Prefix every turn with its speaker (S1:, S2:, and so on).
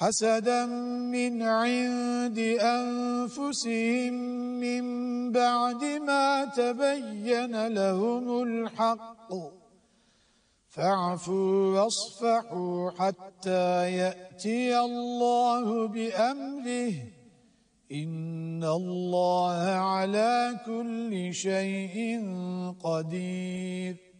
S1: حسدا من عند أنفسهم من بعد ما تبين لهم الحق فاعفوا واصفحوا حتى يأتي الله بأمره إن الله على كل شيء قدير